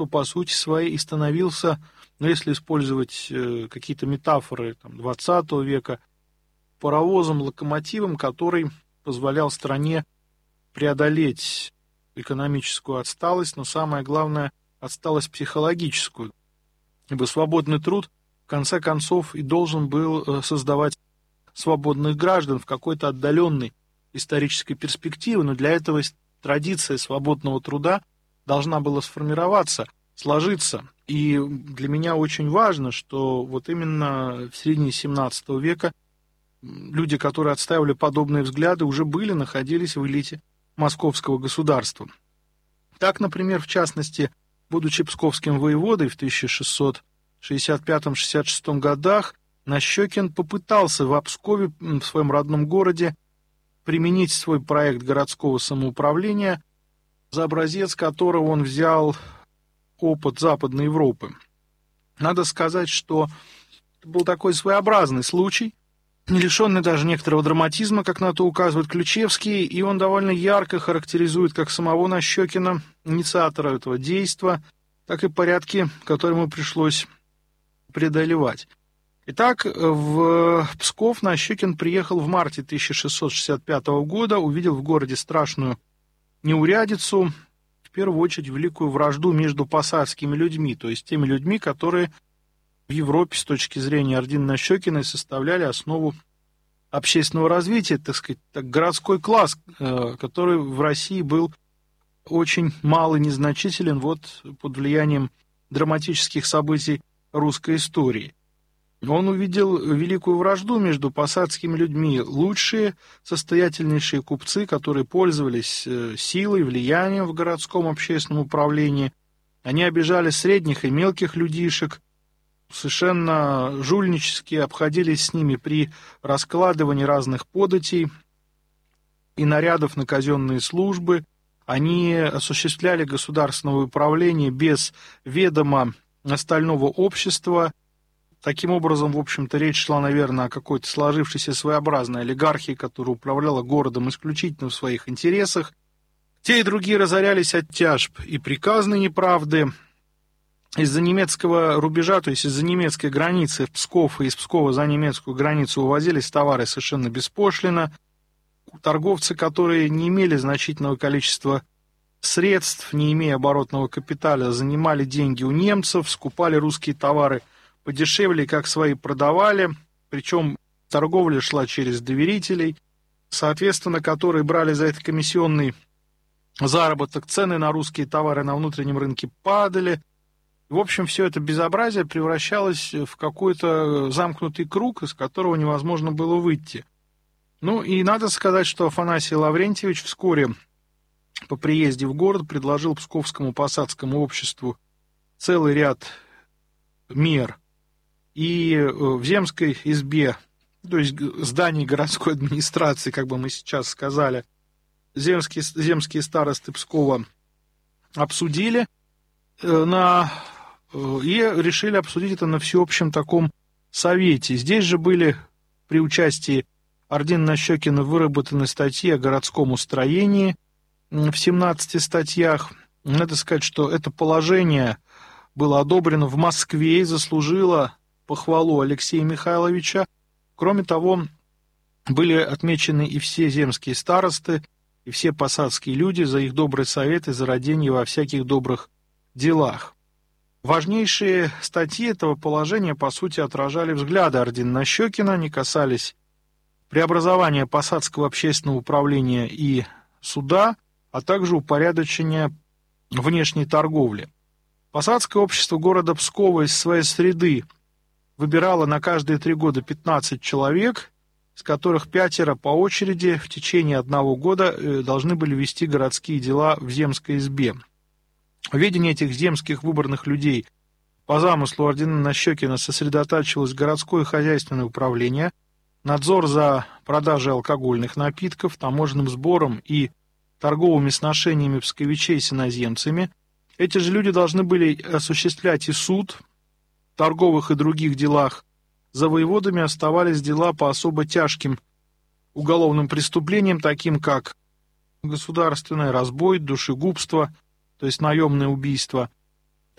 по сути своей, и становился, если использовать какие-то метафоры XX века, паровозом, локомотивом, который позволял стране преодолеть экономическую отсталость, но самое главное, отсталость психологическую. Ибо свободный труд, в конце концов, и должен был создавать свободных граждан в какой-то отдаленной исторической перспективе, но для этого традиция свободного труда должна была сформироваться, сложиться. И для меня очень важно, что вот именно в середине XVII века люди, которые отстаивали подобные взгляды, уже находились в элите московского государства. Так, например, в частности, будучи псковским воеводой в 1665-66 годах, Нащекин попытался в Пскове, в своем родном городе, применить свой проект городского самоуправления, за образец которого он взял опыт Западной Европы. Надо сказать, что это был такой своеобразный случай, не лишенный даже некоторого драматизма, как на то указывает Ключевский, и он довольно ярко характеризует как самого Нащекина, инициатора этого действа, так и порядки, которые ему пришлось преодолевать. Итак, в Псков Нащекин приехал в марте 1665 года, увидел в городе страшную неурядицу, в первую очередь великую вражду между посадскими людьми, то есть теми людьми, которые в Европе с точки зрения ордена Нащекиной составляли основу общественного развития, так сказать, городской класс, который в России был очень мал и незначителен под влиянием драматических событий русской истории. Он увидел великую вражду между посадскими людьми. Лучшие, состоятельнейшие купцы, которые пользовались силой, влиянием в городском общественном управлении, они обижали средних и мелких людишек, совершенно жульнически обходились с ними при раскладывании разных податей и нарядов на казенные службы. Они осуществляли государственное управление без ведома остального общества. Таким образом, в общем-то, речь шла, наверное, о какой-то сложившейся своеобразной олигархии, которая управляла городом исключительно в своих интересах. Те и другие разорялись от тяжб и приказной неправды. Из-за немецкого рубежа, то есть из-за немецкой границы в Псков и из Пскова за немецкую границу увозились товары совершенно беспошлино. Торговцы, которые не имели значительного количества средств, не имея оборотного капитала, занимали деньги у немцев, скупали русские товары подешевле, как свои продавали, причем торговля шла через доверителей, соответственно, которые брали за это комиссионный заработок, цены на русские товары на внутреннем рынке падали. В общем, все это безобразие превращалось в какой-то замкнутый круг, из которого невозможно было выйти. Ну и надо сказать, что Афанасий Лаврентьевич вскоре по приезде в город предложил Псковскому посадскому обществу целый ряд мер. И в земской избе, то есть здании городской администрации, как бы мы сейчас сказали, земские старосты Пскова обсудили и решили обсудить это на всеобщем таком совете. Здесь же были при участии ордена Нащекина выработаны статьи о городском устроении в 17 статьях. Надо сказать, что это положение было одобрено в Москве и заслужило похвалу Алексея Михайловича. Кроме того, были отмечены и все земские старосты, и все посадские люди за их добрый совет и за родение во всяких добрых делах. Важнейшие статьи этого положения, по сути, отражали взгляды ордена Нащекина, они касались преобразования посадского общественного управления и суда, а также упорядочения внешней торговли. Посадское общество города Пскова из своей среды выбирало на каждые 3 года 15 человек, из которых 5 по очереди в течение 1 года должны были вести городские дела в земской избе. Ведение этих земских выборных людей по замыслу ордена Нащекина сосредотачивалось городское хозяйственное управление, надзор за продажей алкогольных напитков, таможенным сбором и торговыми сношениями псковичей с иноземцами. Эти же люди должны были осуществлять и суд в торговых и других делах. За воеводами оставались дела по особо тяжким уголовным преступлениям, таким как государственное разбой, душегубство, то есть наемное убийство,